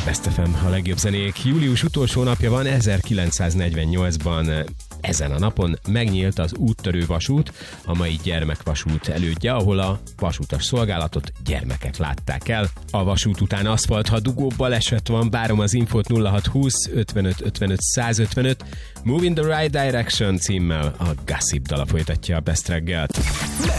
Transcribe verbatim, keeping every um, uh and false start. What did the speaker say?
Best ef em, a legjobb zenék. Július utolsó napja van, ezerkilencszáznegyvennyolcban ezen a napon megnyílt az úttörő vasút, a mai gyermekvasút elődje, ahol a vasútas szolgálatot gyermekek látták el. A vasút után aszfalt, ha dugó, baleset van, várom az infót nulla hat húsz ötvenöt ötvenöt százötvenöt. Move in the right direction címmel a Gossip dala folytatja a Best reggelt.